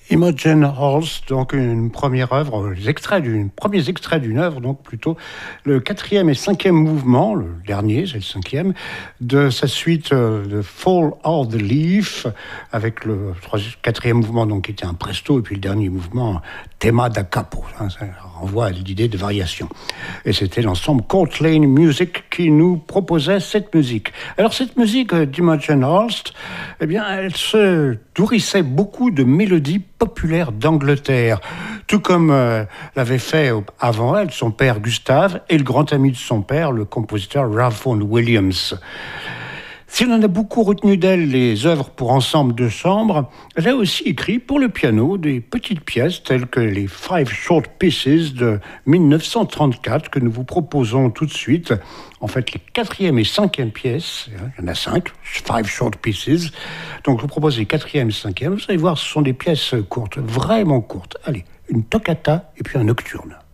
Imogen Holst, donc une première œuvre, premiers extraits d'une œuvre, donc plutôt le 4e et 5e mouvement, le dernier, c'est le 5e, de sa suite de Fall of the Leaf, avec le 4e mouvement donc qui était un presto, et puis le dernier mouvement, Tema da capo, ça renvoie à l'idée de variation. Et c'était l'ensemble Court Lane Music qui nous proposait cette musique. Alors cette musique d'Imogen Holst, eh bien, elle se nourrissait beaucoup de mélodies populaires d'Angleterre, tout comme l'avait fait avant elle son père Gustave et le grand ami de son père, le compositeur Ralph Vaughan Williams. Si l'on a beaucoup retenu d'elle les œuvres pour ensemble de chambre, elle a aussi écrit pour le piano des petites pièces telles que les Five Short Pieces de 1934 que nous vous proposons tout de suite. En fait, les 4e et 5e pièces, il y en a 5, Five Short Pieces. Donc je vous propose les 4e et 5e. Vous allez voir, ce sont des pièces courtes, vraiment courtes. Allez, une toccata et puis un nocturne.